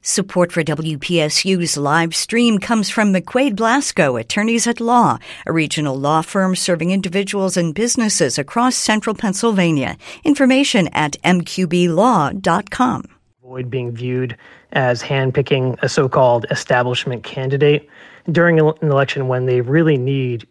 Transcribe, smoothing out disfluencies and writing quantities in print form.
Support for WPSU's live stream comes from McQuaid Blasco, Attorneys at Law, a regional law firm serving individuals and businesses across central Pennsylvania. Information at mqblaw.com. Avoid being viewed as handpicking a so-called establishment candidate during an election when they really need